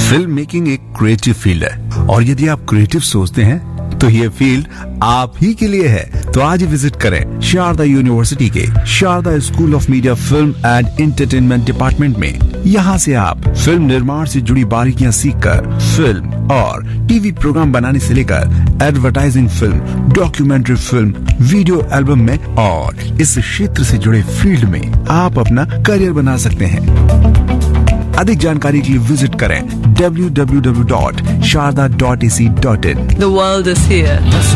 Film making एक creative field है और यदि आप क्रिएटिव सोचते हैं तो ये फील्ड आप ही के लिए है। तो आज ही विजिट करें शारदा यूनिवर्सिटी के Sharda school of media film and entertainment department में। यहाँ से आप फिल्म निर्माण से जुड़ी बारीकियां सीखकर फिल्म और टीवी प्रोग्राम बनाने से लेकर advertising film, documentary film, video album में और इस क्षेत्र से जुड़े फील्ड में आप अपना करियर बना सकते हैं। अधिक जानकारी के लिए विजिट करें www.sharda.ac.in। The world is here.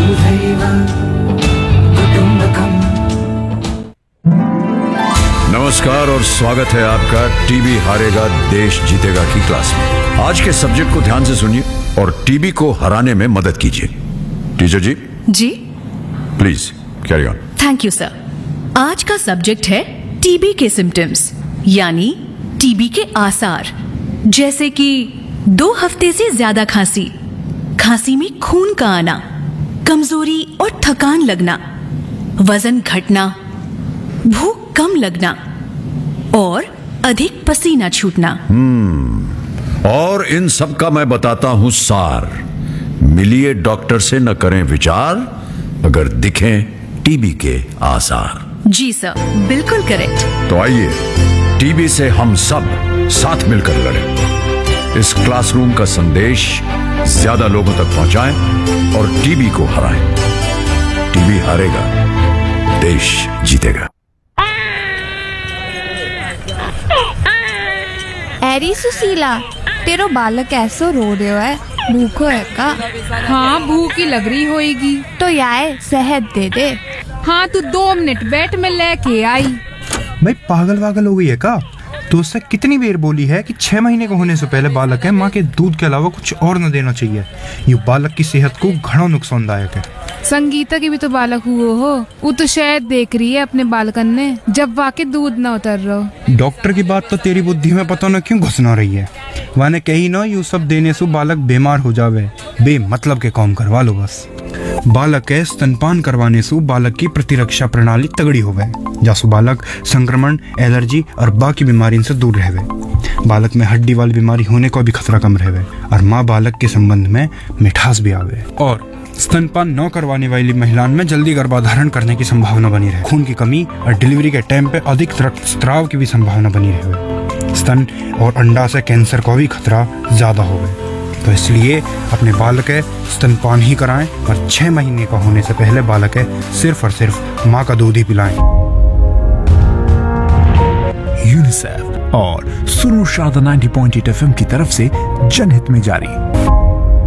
नमस्कार और स्वागत है आपका टीबी हारेगा देश जीतेगा की क्लास में। आज के सब्जेक्ट को ध्यान से सुनिए और टीबी को हराने में मदद कीजिए। Teacher ji ji please carry on. Thank you sir. आज का सब्जेक्ट है टीबी के सिम्टम्स यानी टीबी के आसार, जैसे कि 2 हफ्ते से ज्यादा खांसी, खांसी में खून का आना, कमजोरी और थकान लगना, वजन घटना, भूख कम लगना और अधिक पसीना छूटना। और इन सब का मैं बताता हूं सार। मिलिए डॉक्टर से, न करें विचार, अगर दिखें टीबी के आसार। जी सर, बिल्कुल करेक्ट। तो आइए टीबी से हम सब साथ मिलकर लड़ें। इस क्लासरूम का संदेश ज्यादा लोगों तक पहुंचाएं और टीबी को हराएं। टीबी हारेगा, देश जीतेगा। एरी सुशीला, तेरो बालक ऐसो रो रहे है, भूखो है का? हाँ, भूख ही लग रही होएगी। तो यार शहद दे दे। हाँ, तू 2 मिनट बैठ, मैं लेके आई। भाई पागल वागल हो गई है का? तो उससे कितनी बार बोली है कि 6 महीने का होने से पहले बालक है माँ के दूध के अलावा कुछ और न देना चाहिए। ये बालक की सेहत को घना नुकसानदायक है। संगीता की भी तो बालक हुआ हो, वो तो शायद देख रही है अपने बालकन ने जब वाके दूध न उतर रहा। डॉक्टर की बात तो तेरी बुद्धि में पता न क्यों घुसना रही है। वाने कही न यू सब देने से बालक बीमार हो जावे, बेमतलब के काम करवा लो बस। बालक के स्तनपान करवाने से बालक की प्रतिरक्षा प्रणाली तगड़ी होवे, जासु बालक संक्रमण, एलर्जी और बाकी बीमारी से दूर रहवे। बालक में हड्डी वाली बीमारी होने का भी खतरा कम रहवे और माँ बालक के संबंध में मिठास भी आवे। और स्तनपान न करवाने वाली महिलाओं में जल्दी गर्भाधारण करने की संभावना बनी रहे। खून की कमी और डिलीवरी के टाइम पे अधिक रक्तस्राव की भी संभावना बनी रहे। स्तन और अंडा से कैंसर का भी खतरा ज्यादा होवे। तो इसलिए अपने बालक के स्तनपान ही कराएं और 6 महीने का होने से पहले बालक के सिर्फ और सिर्फ माँ का दूध ही पिलाएं। यूनिसेफ और सुनो शारदा 90.8 FM की तरफ से जनहित में जारी।